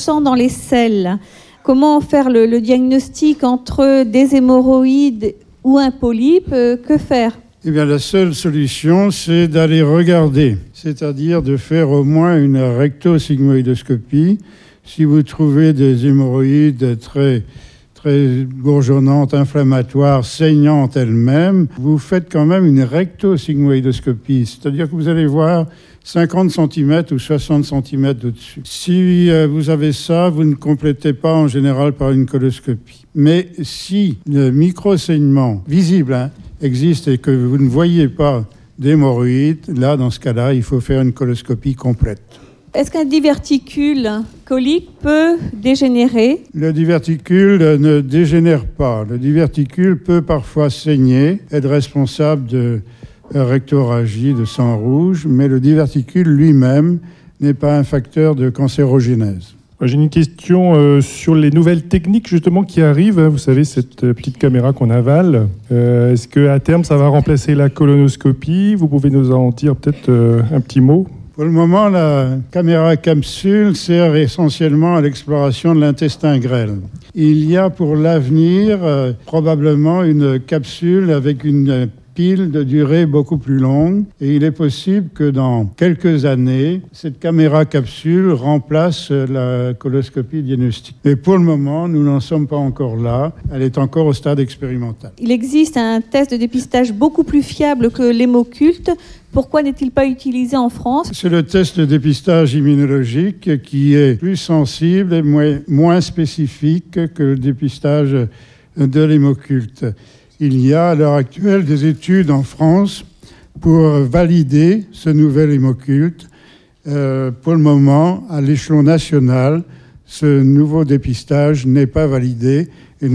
sang dans les selles. Comment faire le diagnostic entre des hémorroïdes ou un polype? Que faire? Eh bien, la seule solution, c'est d'aller regarder, c'est-à-dire de faire au moins une rectosigmoïdoscopie. Si vous trouvez des hémorroïdes très bourgeonnantes, inflammatoires, saignantes elles-mêmes, vous faites quand même une rectosigmoïdoscopie, c'est-à-dire que vous allez voir 50 cm ou 60 cm au-dessus. Si vous avez ça, vous ne complétez pas en général par une coloscopie. Mais si le micro-saignement visible existe et que vous ne voyez pas d'hémorroïdes, là, dans ce cas-là, il faut faire une coloscopie complète. Est-ce qu'un diverticule colique peut dégénérer? Le diverticule ne dégénère pas. Le diverticule peut parfois saigner, être responsable de rectorragie, de sang rouge, mais le diverticule lui-même n'est pas un facteur de cancérogénèse. J'ai une question sur les nouvelles techniques justement qui arrivent. Vous savez, cette petite caméra qu'on avale. Est-ce qu'à terme, ça va remplacer la colonoscopie? Vous pouvez nous en dire peut-être un petit mot? Pour le moment, la caméra capsule sert essentiellement à l'exploration de l'intestin grêle. Il y a pour l'avenir probablement une capsule avec une pile de durée beaucoup plus longue et il est possible que dans quelques années, cette caméra capsule remplace la coloscopie diagnostique. Mais pour le moment, nous n'en sommes pas encore là. Elle est encore au stade expérimental. Il existe un test de dépistage beaucoup plus fiable que l'hémoculte. Pourquoi n'est-il pas utilisé en France? C'est le test de dépistage immunologique qui est plus sensible et moins spécifique que le dépistage de l'hémoculte. Il y a à l'heure actuelle des études en France pour valider ce nouvel hémoculte. Pour le moment, à l'échelon national, ce nouveau dépistage n'est pas validé et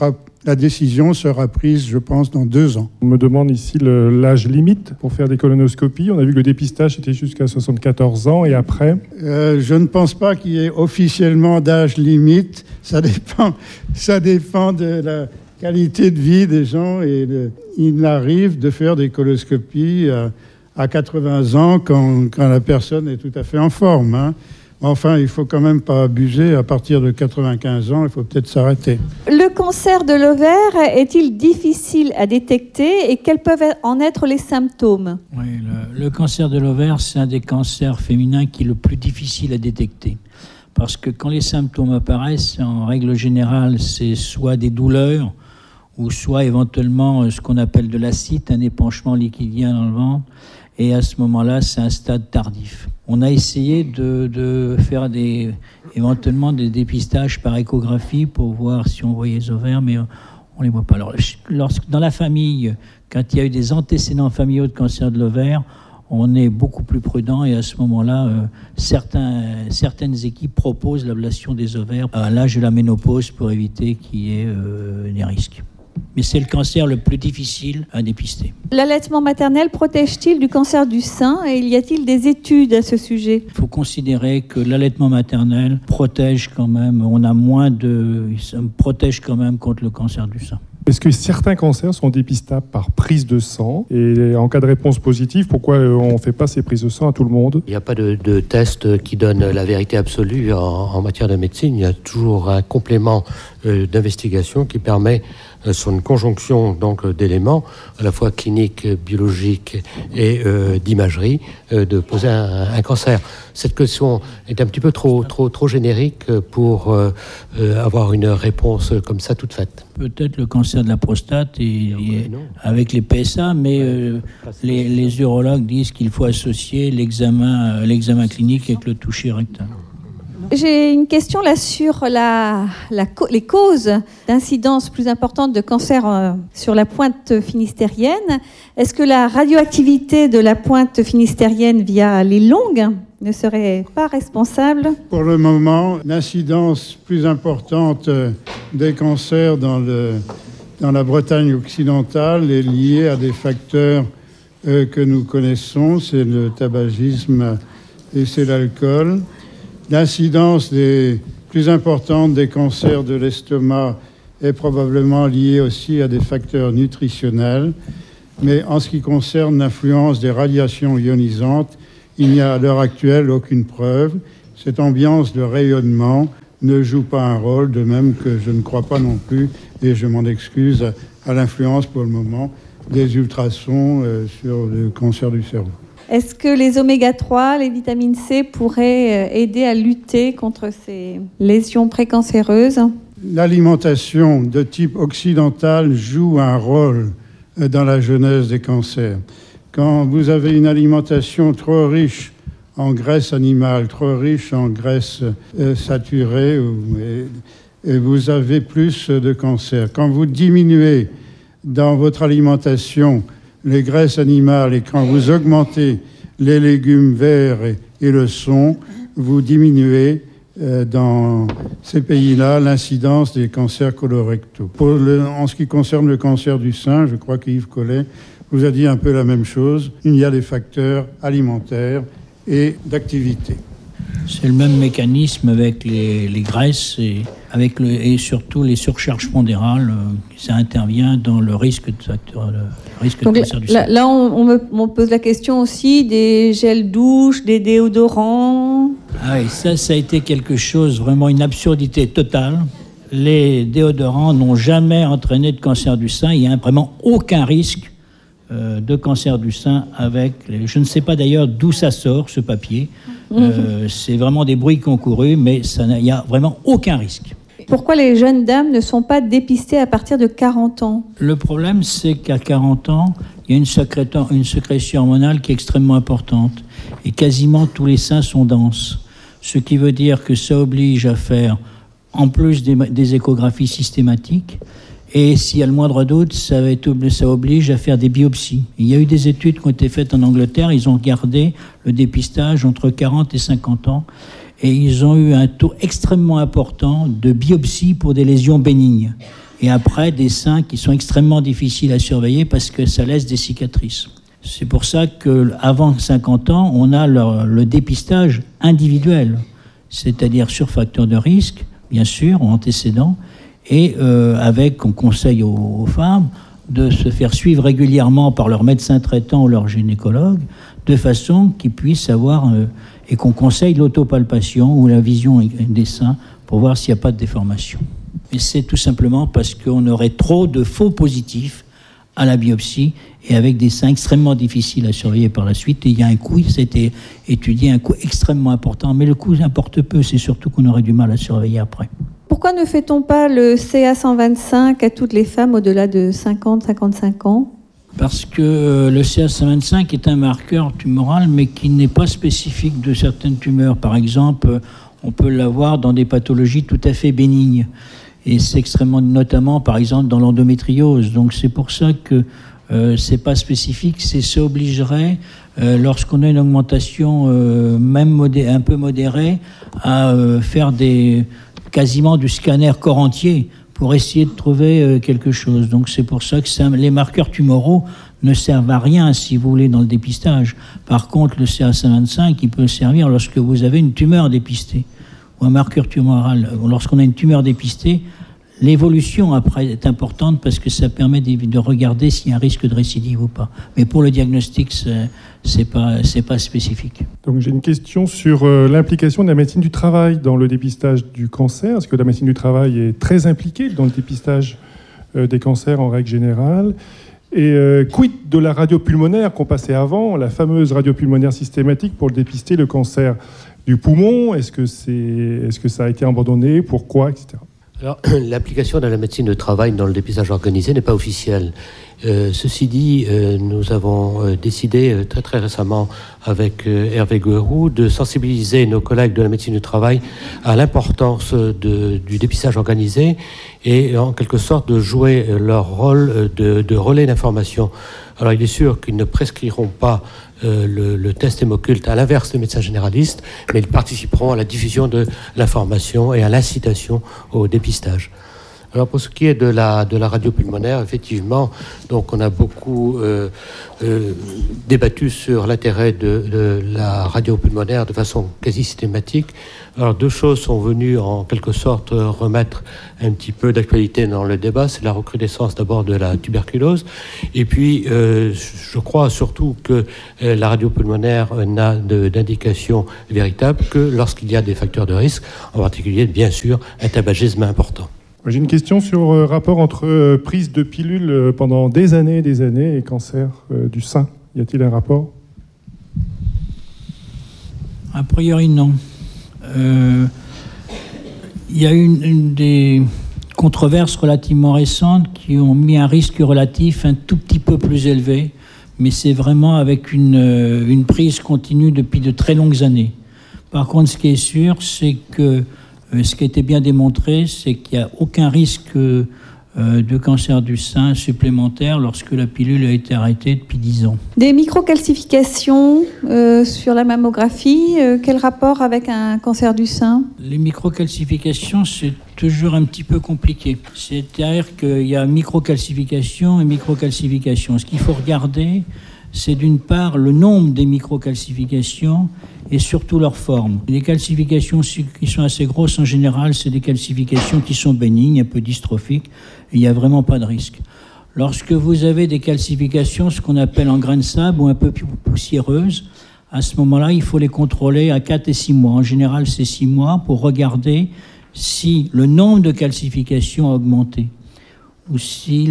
la décision sera prise, je pense, dans 2 ans. On me demande ici l'âge limite pour faire des colonoscopies. On a vu que le dépistage était jusqu'à 74 ans et après. Je ne pense pas qu'il y ait officiellement d'âge limite. Ça dépend de la qualité de vie des gens et il arrive de faire des coloscopies à 80 ans quand la personne est tout à fait en forme. Enfin, il ne faut quand même pas abuser. À partir de 95 ans, il faut peut-être s'arrêter. Le cancer de l'ovaire est-il difficile à détecter et quels peuvent en être les symptômes? Oui, le cancer de l'ovaire, c'est un des cancers féminins qui est le plus difficile à détecter. Parce que quand les symptômes apparaissent, en règle générale, c'est soit des douleurs ou soit éventuellement ce qu'on appelle de l'acide, un épanchement liquidien dans le ventre. Et à ce moment-là, c'est un stade tardif. On a essayé de faire éventuellement des dépistages par échographie pour voir si on voyait les ovaires, mais on ne les voit pas. Alors, dans la famille, quand il y a eu des antécédents familiaux de cancer de l'ovaire, on est beaucoup plus prudent et à ce moment-là, certaines équipes proposent l'ablation des ovaires à l'âge de la ménopause pour éviter qu'il y ait des risques. Mais c'est le cancer le plus difficile à dépister. L'allaitement maternel protège-t-il du cancer du sein et y a-t-il des études à ce sujet? Il faut considérer que l'allaitement maternel protège quand même, protège quand même contre le cancer du sein. Est-ce que certains cancers sont dépistables par prise de sang? Et en cas de réponse positive, pourquoi on ne fait pas ces prises de sang à tout le monde? Il n'y a pas de test qui donne la vérité absolue en matière de médecine. Il y a toujours un complément d'investigation qui permet, sur une conjonction donc d'éléments, à la fois cliniques, biologiques et d'imagerie, de poser un cancer. Cette question est un petit peu trop générique pour avoir une réponse comme ça toute faite. Peut-être le cancer de la prostate avec les PSA, mais les urologues disent qu'il faut associer l'examen clinique avec le toucher rectal. J'ai une question là sur les causes d'incidence plus importantes de cancer sur la pointe finistérienne. Est-ce que la radioactivité de la pointe finistérienne via les Longues ne serait pas responsable? Pour le moment, l'incidence plus importante des cancers dans la Bretagne occidentale est liée à des facteurs que nous connaissons, c'est le tabagisme et c'est l'alcool. L'incidence plus importante des cancers de l'estomac est probablement liée aussi à des facteurs nutritionnels. Mais en ce qui concerne l'influence des radiations ionisantes, il n'y a à l'heure actuelle aucune preuve. Cette ambiance de rayonnement ne joue pas un rôle, de même que je ne crois pas non plus, et je m'en excuse, à l'influence pour le moment des ultrasons sur le cancer du cerveau. Est-ce que les oméga-3, les vitamines C pourraient aider à lutter contre ces lésions précancéreuses ? L'alimentation de type occidental joue un rôle dans la genèse des cancers. Quand vous avez une alimentation trop riche en graisse animale, trop riche en graisse saturée, vous avez plus de cancers. Quand vous diminuez dans votre alimentation les graisses animales et quand vous augmentez les légumes verts et le son, vous diminuez dans ces pays-là l'incidence des cancers colorectaux. En ce qui concerne le cancer du sein, je crois qu'Yves Collet vous a dit un peu la même chose. Il y a des facteurs alimentaires et d'activité. C'est le même mécanisme avec les graisses et surtout les surcharges pondérales. Ça intervient dans le risque de cancer du sein. Là, on me pose la question aussi des gels douches, des déodorants. Ah oui, ça a été quelque chose, vraiment une absurdité totale. Les déodorants n'ont jamais entraîné de cancer du sein. Il n'y a vraiment aucun risque de cancer du sein avec... Je ne sais pas d'ailleurs d'où ça sort, ce papier. C'est vraiment des bruits concourus, mais il n'y a vraiment aucun risque. Pourquoi les jeunes dames ne sont pas dépistées à partir de 40 ans ? Le problème, c'est qu'à 40 ans, il y a une sécrétion hormonale qui est extrêmement importante. Et quasiment tous les seins sont denses. Ce qui veut dire que ça oblige à faire, en plus des échographies systématiques, et s'il y a le moindre doute, ça oblige à faire des biopsies. Il y a eu des études qui ont été faites en Angleterre, ils ont regardé le dépistage entre 40 et 50 ans, et ils ont eu un taux extrêmement important de biopsies pour des lésions bénignes. Et après, des seins qui sont extrêmement difficiles à surveiller parce que ça laisse des cicatrices. C'est pour ça qu'avant 50 ans, on a le dépistage individuel, c'est-à-dire sur facteur de risque, bien sûr, ou antécédent, et on conseille aux femmes de se faire suivre régulièrement par leur médecin traitant ou leur gynécologue, de façon qu'ils puissent avoir, et qu'on conseille l'autopalpation ou la vision des seins pour voir s'il n'y a pas de déformation. Et c'est tout simplement parce qu'on aurait trop de faux positifs à la biopsie et avec des seins extrêmement difficiles à surveiller par la suite. Et il y a un coût, ça a été étudié, un coût extrêmement important, mais le coût importe peu, c'est surtout qu'on aurait du mal à surveiller après. Pourquoi ne fait-on pas le CA125 à toutes les femmes au-delà de 50-55 ans ? Parce que le CA125 est un marqueur tumoral, mais qui n'est pas spécifique de certaines tumeurs. Par exemple, on peut l'avoir dans des pathologies tout à fait bénignes. Et c'est extrêmement, notamment, par exemple, dans l'endométriose. Donc c'est pour ça que c'est pas spécifique. Ça obligerait, lorsqu'on a une augmentation même un peu modérée, à faire quasiment du scanner corps entier pour essayer de trouver quelque chose. Donc c'est pour ça que les marqueurs tumoraux ne servent à rien, si vous voulez, dans le dépistage. Par contre, le CA125, il peut servir lorsque vous avez une tumeur dépistée ou un marqueur tumoral. Lorsqu'on a une tumeur dépistée, l'évolution après est importante parce que ça permet de regarder s'il y a un risque de récidive ou pas. Mais pour le diagnostic, c'est pas spécifique. Donc j'ai une question sur l'implication de la médecine du travail dans le dépistage du cancer. Est-ce que la médecine du travail est très impliquée dans le dépistage des cancers en règle générale ? Et quid de la radio pulmonaire qu'on passait avant, la fameuse radio pulmonaire systématique pour dépister le cancer du poumon ? Est-ce que ça a été abandonné ? Pourquoi ? Etc. Alors, l'application de la médecine de travail dans le dépistage organisé n'est pas officielle. Ceci dit, nous avons décidé très très récemment avec Hervé Guérou de sensibiliser nos collègues de la médecine du travail à l'importance du dépistage organisé et en quelque sorte de jouer leur rôle de relais d'information. Alors il est sûr qu'ils ne prescriront pas le test hémoculte à l'inverse des médecins généralistes, mais ils participeront à la diffusion de l'information et à l'incitation au dépistage. Alors pour ce qui est de la radio pulmonaire, effectivement, donc on a beaucoup débattu sur l'intérêt de la radio pulmonaire de façon quasi systématique. Alors deux choses sont venues en quelque sorte remettre un petit peu d'actualité dans le débat. C'est la recrudescence d'abord de la tuberculose, et puis je crois surtout que la radio pulmonaire n'a d'indication véritable que lorsqu'il y a des facteurs de risque, en particulier bien sûr un tabagisme important. J'ai une question sur le rapport entre prise de pilules pendant des années et cancer du sein. Y a-t-il un rapport ? A priori, non. Il y a une des controverses relativement récentes qui ont mis un risque relatif un tout petit peu plus élevé, mais c'est vraiment avec une prise continue depuis de très longues années. Par contre, ce qui est sûr, c'est que ce qui a été bien démontré, c'est qu'il n'y a aucun risque de cancer du sein supplémentaire lorsque la pilule a été arrêtée depuis 10 ans. Des microcalcifications sur la mammographie, quel rapport avec un cancer du sein ? Les microcalcifications, c'est toujours un petit peu compliqué. C'est-à-dire qu'il y a microcalcification et microcalcification. Ce qu'il faut regarder, c'est d'une part le nombre des microcalcifications et surtout leur forme. Les calcifications qui sont assez grosses, en général, c'est des calcifications qui sont bénignes, un peu dystrophiques, et il n'y a vraiment pas de risque. Lorsque vous avez des calcifications, ce qu'on appelle en grains de sable ou un peu plus poussiéreuses, à ce moment-là, il faut les contrôler à 4 et 6 mois. En général, c'est 6 mois pour regarder si le nombre de calcifications a augmenté ou si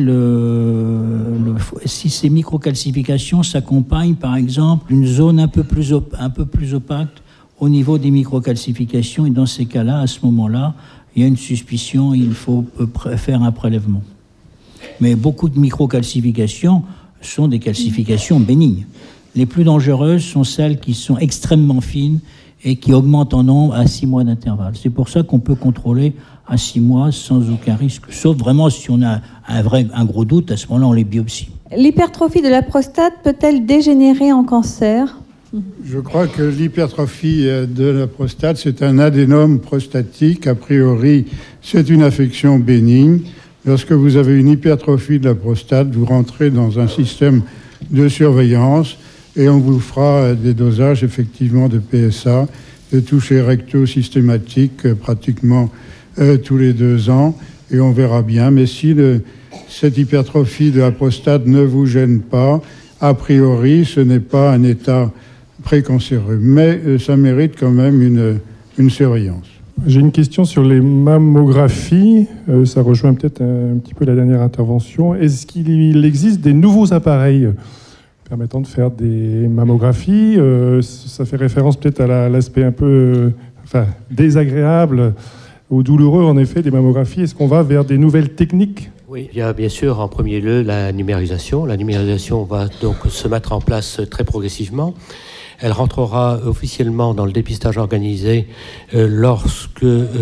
ces microcalcifications s'accompagnent, par exemple, d'une zone un peu plus opaque au niveau des microcalcifications. Et dans ces cas-là, à ce moment-là, il y a une suspicion, il faut faire un prélèvement. Mais beaucoup de microcalcifications sont des calcifications bénignes. Les plus dangereuses sont celles qui sont extrêmement fines et qui augmentent en nombre à 6 mois d'intervalle. C'est pour ça qu'on peut contrôler à 6 mois sans aucun risque, sauf vraiment si on a un gros doute, à ce moment-là on les biopsie. L'hypertrophie de la prostate peut-elle dégénérer en cancer ? Je crois que l'hypertrophie de la prostate, c'est un adénome prostatique. A priori, c'est une affection bénigne. Lorsque vous avez une hypertrophie de la prostate, vous rentrez dans un système de surveillance et on vous fera des dosages effectivement de PSA, de touchés rectaux systématiques pratiquement tous les 2 ans, et on verra bien. Mais si cette hypertrophie de la prostate ne vous gêne pas, a priori, ce n'est pas un état précancéreux. Mais ça mérite quand même une surveillance. J'ai une question sur les mammographies. Ça rejoint peut-être un petit peu la dernière intervention. Est-ce qu'il existe des nouveaux appareils permettant de faire des mammographies ? Ça fait référence peut-être à l'aspect un peu désagréable ou douloureux, en effet, des mammographies. Est-ce qu'on va vers des nouvelles techniques ? Oui, il y a bien sûr en premier lieu la numérisation. La numérisation va donc se mettre en place très progressivement. Elle rentrera officiellement dans le dépistage organisé lorsque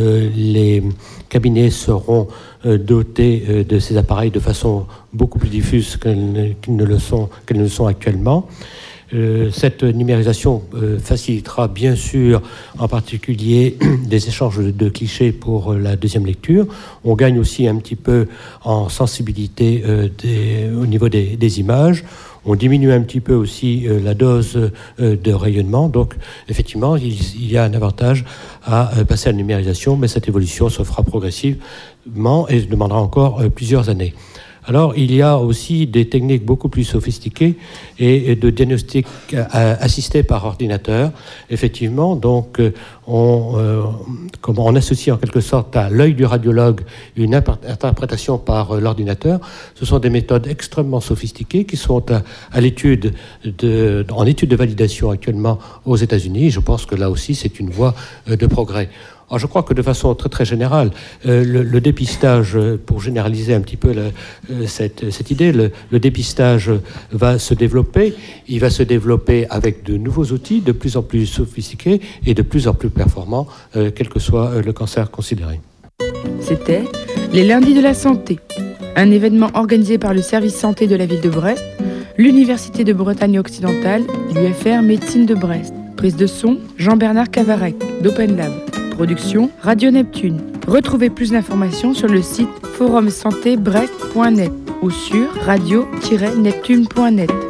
les cabinets seront dotés de ces appareils de façon beaucoup plus diffuse qu'elles ne le sont actuellement. Cette numérisation facilitera bien sûr en particulier des échanges de clichés pour la deuxième lecture. On gagne aussi un petit peu en sensibilité au niveau des images. On diminue un petit peu aussi la dose de rayonnement. Donc, effectivement, il y a un avantage à passer à la numérisation, mais cette évolution se fera progressivement et demandera encore plusieurs années. Alors, il y a aussi des techniques beaucoup plus sophistiquées et de diagnostic assisté par ordinateur. Effectivement, donc, on associe en quelque sorte à l'œil du radiologue une interprétation par l'ordinateur. Ce sont des méthodes extrêmement sophistiquées qui sont en étude de validation actuellement aux États-Unis. Je pense que là aussi, c'est une voie de progrès. Alors, je crois que de façon très très générale, le dépistage, pour généraliser un petit peu cette idée, le dépistage va se développer. Il va se développer avec de nouveaux outils de plus en plus sophistiqués et de plus en plus performants, quel que soit le cancer considéré. C'était les Lundis de la Santé, un événement organisé par le service santé de la ville de Brest, l'Université de Bretagne occidentale, l'UFR Médecine de Brest. Prise de son, Jean-Bernard Cavarec, d'Open Lab. Production, Radio Neptune. Retrouvez plus d'informations sur le site forumsantébrest.net ou sur radio-neptune.net.